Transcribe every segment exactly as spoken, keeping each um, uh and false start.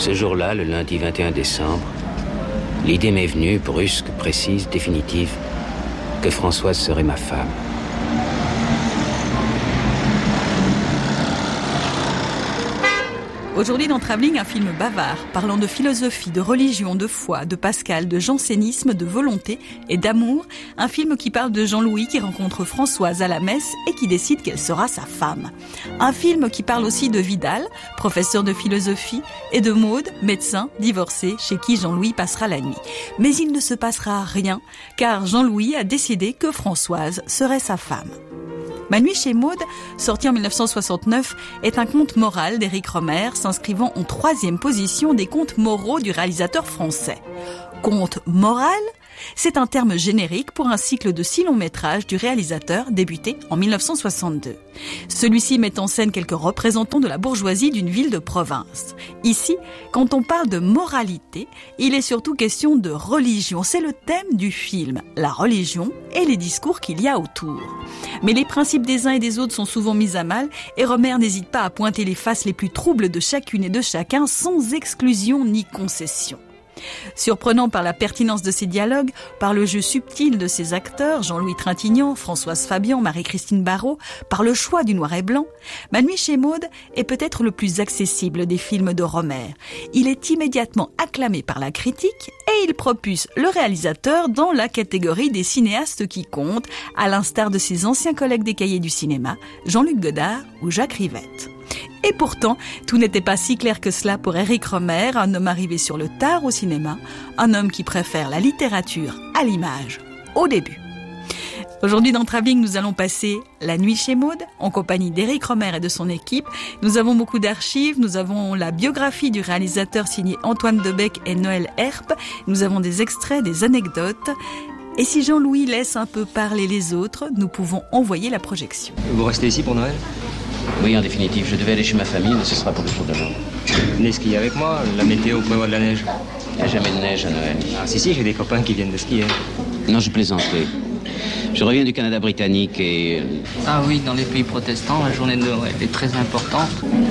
Ce jour-là, le lundi vingt et un décembre, l'idée m'est venue, brusque, précise, définitive, que Françoise serait ma femme. Aujourd'hui dans Travelling, un film bavard, parlant de philosophie, de religion, de foi, de Pascal, de jansénisme, de volonté et d'amour. Un film qui parle de Jean-Louis qui rencontre Françoise à la messe et qui décide qu'elle sera sa femme. Un film qui parle aussi de Vidal, professeur de philosophie, et de Maude, médecin, divorcé, chez qui Jean-Louis passera la nuit. Mais il ne se passera rien, car Jean-Louis a décidé que Françoise serait sa femme. Ma nuit chez Maude, sorti en dix-neuf cent soixante-neuf, est un conte moral d'Éric Rohmer, s'inscrivant en troisième position des contes moraux du réalisateur français. Conte moral, c'est un terme générique pour un cycle de six longs métrages du réalisateur débuté en dix-neuf cent soixante-deux. Celui-ci met en scène quelques représentants de la bourgeoisie d'une ville de province. Ici, quand on parle de moralité, il est surtout question de religion. C'est le thème du film, la religion et les discours qu'il y a autour. Mais les principes des uns et des autres sont souvent mis à mal et Rohmer n'hésite pas à pointer les faces les plus troubles de chacune et de chacun sans exclusion ni concession. Surprenant par la pertinence de ses dialogues, par le jeu subtil de ses acteurs, Jean-Louis Trintignant, Françoise Fabian, Marie-Christine Barrault, par le choix du noir et blanc, Ma nuit chez Maude est peut-être le plus accessible des films de Rohmer. Il est immédiatement acclamé par la critique et il propulse le réalisateur dans la catégorie des cinéastes qui comptent, à l'instar de ses anciens collègues des cahiers du cinéma, Jean-Luc Godard ou Jacques Rivette. Et pourtant, tout n'était pas si clair que cela pour Éric Rohmer, un homme arrivé sur le tard au cinéma, un homme qui préfère la littérature à l'image, au début. Aujourd'hui dans Travelling, nous allons passer la nuit chez Maude, en compagnie d'Éric Rohmer et de son équipe. Nous avons beaucoup d'archives, nous avons la biographie du réalisateur signée Antoine Debec et Noël Herp, nous avons des extraits, des anecdotes. Et si Jean-Louis laisse un peu parler les autres, nous pouvons envoyer la projection. Vous restez ici pour Noël ? Oui, en définitive, je devais aller chez ma famille, mais ce sera pour le jour de l'an. Venez skier avec moi, la météo prévoit de la neige. Il n'y a jamais de neige à Noël. Ah si si, j'ai des copains qui viennent de skier. Non, je plaisantais. Je reviens du Canada britannique et... Ah oui, dans les pays protestants, la journée de Noël est très importante.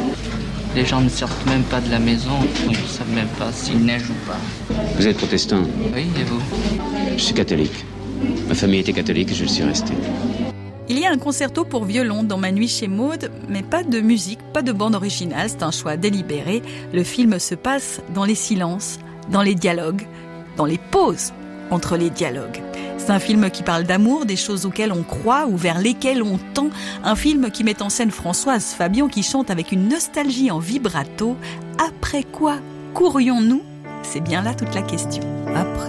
Les gens ne sortent même pas de la maison, ils ne savent même pas s'il neige ou pas. Vous êtes protestant ? Oui, et vous ? Je suis catholique. Ma famille était catholique et je le suis resté. Il y a un concerto pour violon dans Ma nuit chez Maude, mais pas de musique, pas de bande originale, c'est un choix délibéré. Le film se passe dans les silences, dans les dialogues, dans les pauses entre les dialogues. C'est un film qui parle d'amour, des choses auxquelles on croit ou vers lesquelles on tend. Un film qui met en scène Françoise Fabian qui chante avec une nostalgie en vibrato. Après quoi courrions-nous ? C'est bien là toute la question. Après